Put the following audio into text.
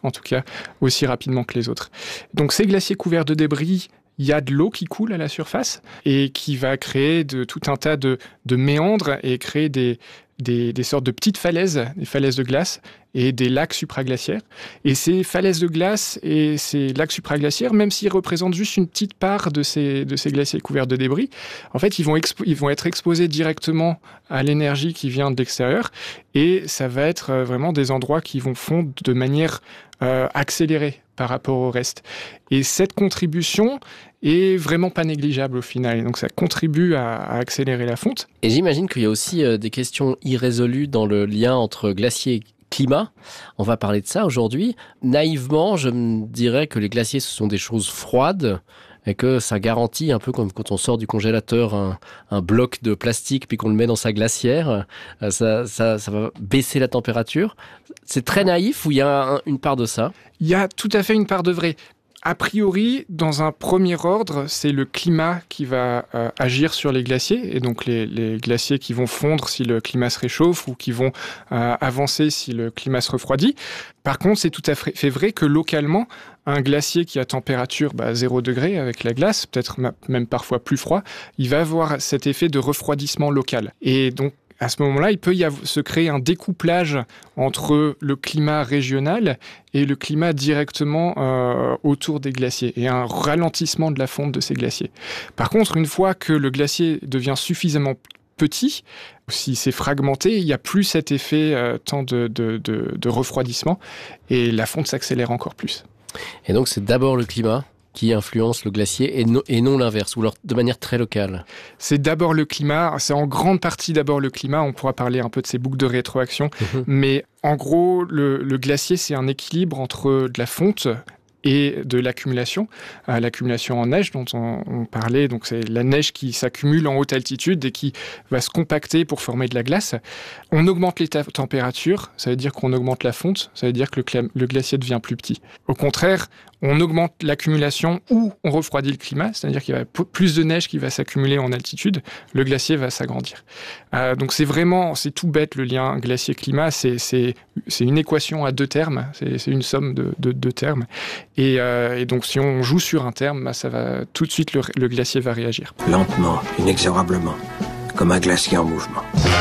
en tout cas, aussi rapidement que les autres. Donc ces glaciers couverts de débris, il y a de l'eau qui coule à la surface et qui va créer tout un tas de méandres et créer des sortes de petites falaises, des falaises de glace et des lacs supraglaciaires. Et ces falaises de glace et ces lacs supraglaciaires, même s'ils représentent juste une petite part de ces glaciers couverts de débris, en fait, ils vont être exposés directement à l'énergie qui vient de l'extérieur et ça va être vraiment des endroits qui vont fondre de manière accélérée par rapport au reste. Et cette contribution est vraiment pas négligeable au final. Et donc ça contribue à accélérer la fonte. Et j'imagine qu'il y a aussi des questions irrésolues dans le lien entre glacier et climat. On va parler de ça aujourd'hui. Naïvement, je me dirais que les glaciers, ce sont des choses froides et que ça garantit un peu comme quand on sort du congélateur un bloc de plastique puis qu'on le met dans sa glacière, ça va baisser la température. C'est très naïf ou il y a une part de ça? Il y a tout à fait une part de vrai. A priori, dans un premier ordre, c'est le climat qui va agir sur les glaciers, et donc les glaciers qui vont fondre si le climat se réchauffe ou qui vont avancer si le climat se refroidit. Par contre, c'est tout à fait vrai que localement, un glacier qui a température 0 degré avec la glace, peut-être même parfois plus froid, il va avoir cet effet de refroidissement local. Et donc, à ce moment-là, il peut se créer un découplage entre le climat régional et le climat directement autour des glaciers et un ralentissement de la fonte de ces glaciers. Par contre, une fois que le glacier devient suffisamment petit, si c'est fragmenté, il n'y a plus cet effet tant de refroidissement et la fonte s'accélère encore plus. Et donc, c'est d'abord le climat qui influence le glacier et non l'inverse, ou alors de manière très locale? C'est d'abord le climat, c'est en grande partie d'abord le climat, on pourra parler un peu de ces boucles de rétroaction, mais en gros, le glacier, c'est un équilibre entre de la fonte et de l'accumulation. L'accumulation en neige dont on parlait, donc c'est la neige qui s'accumule en haute altitude et qui va se compacter pour former de la glace. On augmente les températures, ça veut dire qu'on augmente la fonte, ça veut dire que le glacier devient plus petit. Au contraire, on augmente l'accumulation ou on refroidit le climat, c'est-à-dire qu'il y a plus de neige qui va s'accumuler en altitude, le glacier va s'agrandir. Donc c'est tout bête le lien glacier-climat, c'est une équation à deux termes, c'est une somme de deux termes. Et donc si on joue sur un terme, ça va tout de suite le glacier va réagir. Lentement, inexorablement, comme un glacier en mouvement.